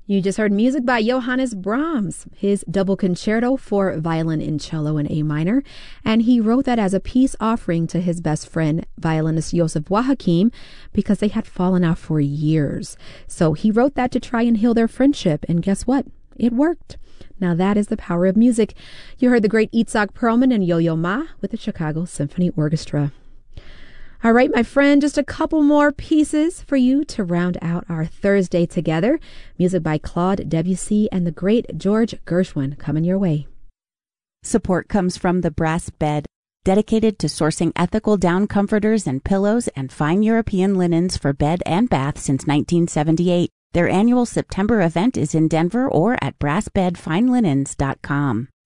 You just heard music by Johannes Brahms, his double concerto for violin and cello in A minor, and he wrote that as a peace offering to his best friend, violinist Joseph Wahhakim, because they had fallen out for years. So he wrote that to try and heal their friendship, and guess what? It worked. Now that is the power of music. You heard the great Itzhak Perlman and Yo-Yo Ma with the Chicago Symphony Orchestra. All right, my friend, just a couple more pieces for you to round out our Thursday together. Music by Claude Debussy and the great George Gershwin coming your way. Support comes from The Brass Bed, dedicated to sourcing ethical down comforters and pillows and fine European linens for bed and bath since 1978. Their annual September event is in Denver or at brassbedfinelinens.com.